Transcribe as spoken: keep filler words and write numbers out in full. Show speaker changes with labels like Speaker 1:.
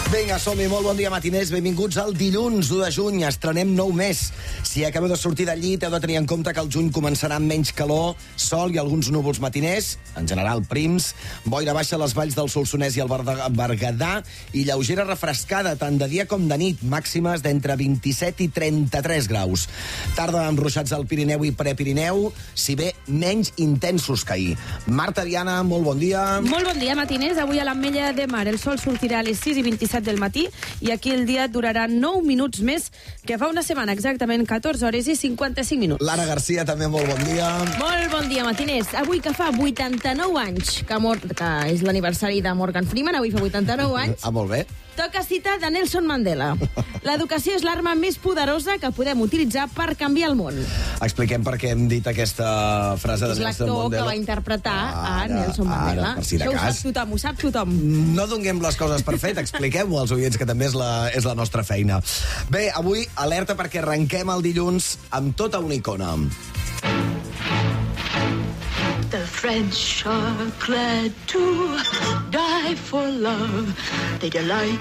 Speaker 1: Vinga, som-hi, molt bon dia, matiners. Benvinguts al dilluns, u de juny. Estrenem nou mes. Si acabeu de sortir del llit, heu de tenir en compte que el juny començarà amb menys calor, sol i alguns núvols matiners, en general prims, boira baixa a les valls del Solsonès i el Berguedà, i lleugera refrescada, tant de dia com de nit, màximes d'entre vint-i-set i trenta-tres graus. Tarda amb ruixats al Pirineu i Prepirineu, si bé menys intensos que ahir. Marta Diana, molt bon dia.
Speaker 2: Molt bon dia, matiners. Avui a l'Ametlla de Mar el sol sortirà a les sis i vint-i-set del matí i aquí el dia durarà nou minuts més que fa una setmana, exactament catorze hores i cinquanta-cinc minuts.
Speaker 1: Lara Garcia, també molt bon dia.
Speaker 2: Molt bon dia, matiners. Avui que fa vuitanta-nou anys que, mor... que és l'aniversari de Morgan Freeman, avui fa vuitanta-nou anys.
Speaker 1: Ah, molt bé.
Speaker 2: Toca cita de Nelson Mandela. L'educació és l'arma més poderosa que podem utilitzar per canviar el món.
Speaker 1: Expliquem per què hem dit aquesta frase de
Speaker 2: És
Speaker 1: Nelson
Speaker 2: l'actor
Speaker 1: Mandela.
Speaker 2: que va interpretar
Speaker 1: Ara,
Speaker 2: a Nelson Mandela.
Speaker 1: Ara, per si de
Speaker 2: Això ho
Speaker 1: cas.
Speaker 2: sap tothom, ho sap tothom.
Speaker 1: No donem les coses per fet, expliquem-ho als oients, que també és la, és la nostra feina. Bé, avui, alerta perquè arrenquem el dilluns amb tota una icona.
Speaker 3: The French are glad to die for love. They delight